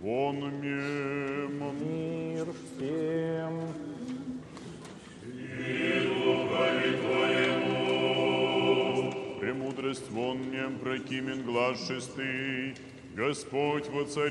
вон мем. Мир всем. Премудрость вон мем, прокимен глаз шестый, Господь воцарит.